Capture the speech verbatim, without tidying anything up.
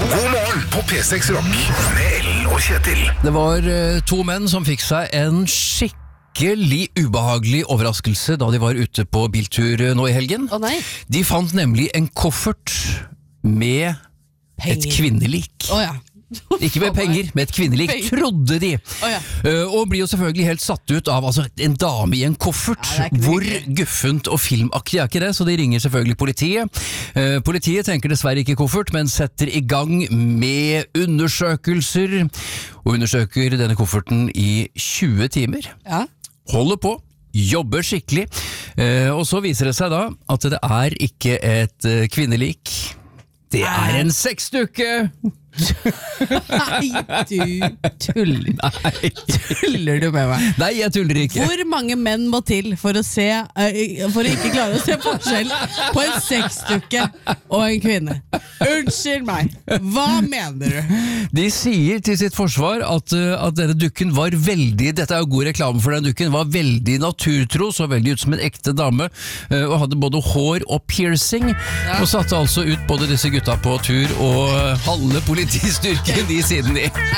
God morgen på P seks Rock med Ellen og Kjetil. Det var uh, to menn som fikk seg en skikkelig ubehagelig overraskelse da de var ute på biltur uh, nå i helgen. Å nei. De fant nemlig en koffert med Penger. et kvinnelik. Å ja. Ikke med penger, med et kvinnelik, Penger. trodde de. Å ja. Uh, og blir jo selvfølgelig helt satt ut av altså, en dame i en koffert. Ja, det er ikke Hvor virkelig. guffent og filmaktig er ikke det, så de ringer selvfølgelig politiet. Uh, politiet tenker dessverre ikke koffert, men setter i gang med undersøkelser, og undersøker denne kofferten i tjue timer. Ja. Holder på, jobber skikkelig, uh, og så viser det seg da at det er ikke et uh, kvinnelik. Det er en sexdukke! Nei, du tuller. Nei. Tuller du med meg? Nei, jeg tuller ikke. Hvor mange menn må til for å se uh, For å ikke klare å se forskjell på en sexdukke og en kvinne? Unnskyld meg, hva mener du? De sier til sitt forsvar at, uh, at denne dukken var veldig, dette er jo god reklame for den dukken, var veldig naturtro, så veldig ut som en ekte dame, uh, og hadde både hår og piercing, ja. Og satte altså ut både disse gutta på tur og uh, halve politistyrken de siden de.